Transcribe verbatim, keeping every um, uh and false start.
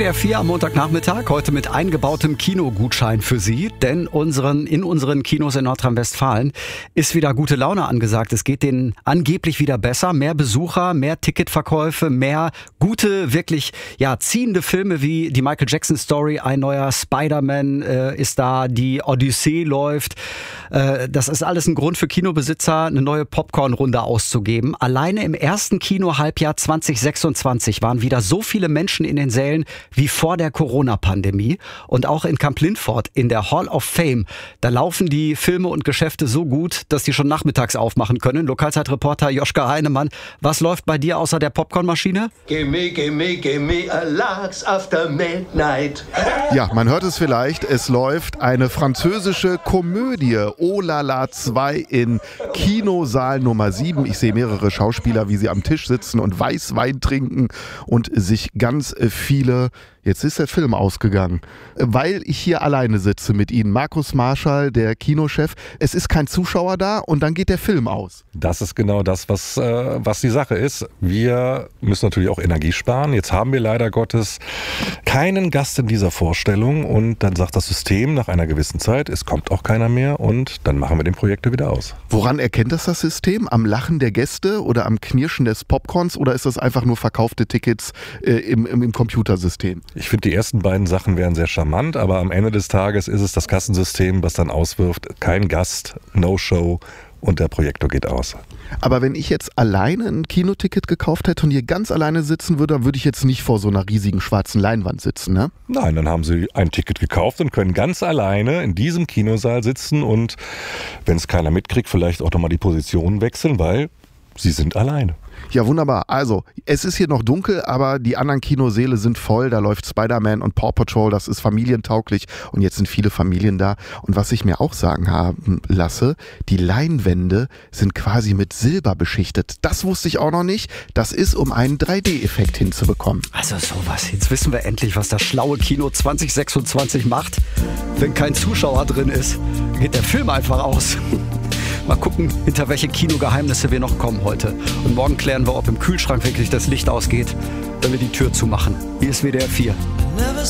R vier am Montagnachmittag, heute mit eingebautem Kinogutschein für Sie, denn unseren, in unseren Kinos in Nordrhein-Westfalen ist wieder gute Laune angesagt. Es geht denen angeblich wieder besser, mehr Besucher, mehr Ticketverkäufe, mehr gute, wirklich ja ziehende Filme wie die Michael Jackson Story, ein neuer Spider-Man äh, ist da, die Odyssee läuft. Äh, das ist alles ein Grund für Kinobesitzer, eine neue Popcorn-Runde auszugeben. Alleine im ersten Kinohalbjahr zwanzig sechsundzwanzig waren wieder so viele Menschen in den Sälen wie vor der Corona-Pandemie. Und auch in Kamp-Lintfort in der Hall of Fame, da laufen die Filme und Geschäfte so gut, dass die schon nachmittags aufmachen können. Lokalzeitreporter Joschka Heinemann, was läuft bei dir außer der Popcornmaschine? Gimme, gimme, gimme a larks after midnight. Ja, man hört es vielleicht, es läuft eine französische Komödie, Oh la la zwei in Kinosaal Nummer sieben. Ich sehe mehrere Schauspieler, wie sie am Tisch sitzen und Weißwein trinken und sich ganz viele... Jetzt ist der Film ausgegangen, weil ich hier alleine sitze mit Ihnen. Markus Marschall, der Kinochef. Es ist kein Zuschauer da und dann geht der Film aus. Das ist genau das, was, äh, was die Sache ist. Wir müssen natürlich auch Energie sparen. Jetzt haben wir leider Gottes keinen Gast in dieser Vorstellung und dann sagt das System nach einer gewissen Zeit, es kommt auch keiner mehr und dann machen wir den Projektor wieder aus. Woran erkennt das das System? Am Lachen der Gäste oder am Knirschen des Popcorns oder ist das einfach nur verkaufte Tickets äh, im, im, im Computersystem? Ich finde, die ersten beiden Sachen wären sehr charmant, aber am Ende des Tages ist es das Kassensystem, was dann auswirft, kein Gast, no show und der Projektor geht aus. Aber wenn ich jetzt alleine ein Kinoticket gekauft hätte und hier ganz alleine sitzen würde, dann würde ich jetzt nicht vor so einer riesigen schwarzen Leinwand sitzen, ne? Nein, dann haben Sie ein Ticket gekauft und können ganz alleine in diesem Kinosaal sitzen und, wenn es keiner mitkriegt, vielleicht auch nochmal die Position wechseln, weil Sie sind alleine. Ja, wunderbar. Also, es ist hier noch dunkel, aber die anderen Kinosäle sind voll. Da läuft Spider-Man und Paw Patrol, das ist familientauglich und jetzt sind viele Familien da. Und was ich mir auch sagen haben lasse, die Leinwände sind quasi mit Silber beschichtet. Das wusste ich auch noch nicht. Das ist, um einen drei D Effekt hinzubekommen. Also sowas, jetzt wissen wir endlich, was das schlaue Kino zwanzig sechsundzwanzig macht. Wenn kein Zuschauer drin ist, geht der Film einfach aus. Mal gucken, hinter welche Kinogeheimnisse wir noch kommen heute. Und morgen klären wir, ob im Kühlschrank wirklich das Licht ausgeht, wenn wir die Tür zumachen. Hier ist W D R vier.